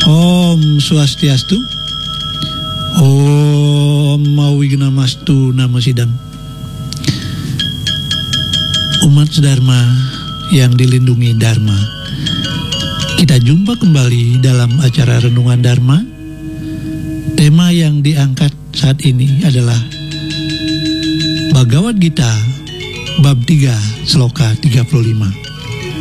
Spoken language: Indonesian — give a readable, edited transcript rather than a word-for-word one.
Om Swastiastu. Om Mawignamastu Namasidam. Umat Dharma yang dilindungi Dharma, kita jumpa kembali dalam acara Renungan Dharma. Tema yang diangkat saat ini adalah Bhagavad Gita bab 3 sloka 35.